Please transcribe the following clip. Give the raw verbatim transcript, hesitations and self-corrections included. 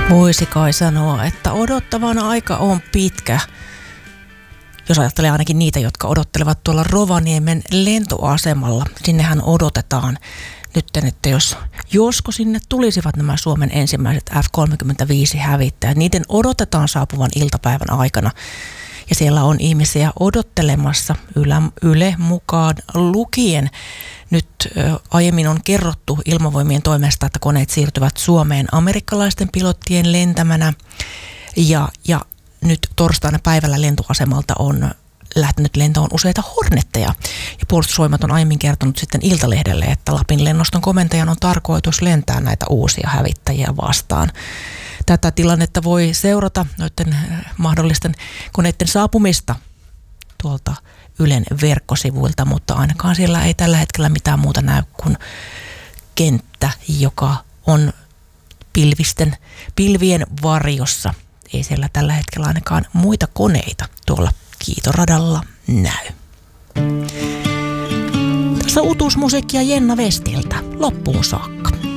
Voisi kai sanoa, että odottavan aika on pitkä. Jos ajattelee ainakin niitä, jotka odottelevat tuolla Rovaniemen lentoasemalla. Sinnehän odotetaan nyt, että jos josko sinne tulisivat nämä Suomen ensimmäiset F kolmekymmentäviisi hävittäjät, niiden odotetaan saapuvan iltapäivän aikana. Ja siellä on ihmisiä odottelemassa Yle, Yle mukaan lukien. Nyt ö, aiemmin on kerrottu Ilmavoimien toimesta, että koneet siirtyvät Suomeen amerikkalaisten pilottien lentämänä. Ja, ja nyt torstaina päivällä lentoasemalta on lähtenyt lentoon useita Hornetteja. Ja Puolustusvoimat on aiemmin kertonut sitten Iltalehdelle, että Lapin lennoston komentajan on tarkoitus lentää näitä uusia hävittäjiä vastaan. Tätä tilannetta voi seurata noiden mahdollisten koneiden saapumista tuolta Ylen verkkosivuilta, mutta ainakaan siellä ei tällä hetkellä mitään muuta näy kuin kenttä, joka on pilvisten, pilvien varjossa. Ei siellä tällä hetkellä ainakaan muita koneita tuolla kiitoradalla näy. Tässä uutuusmusiikkia Jenna Vestiltä loppuun saakka.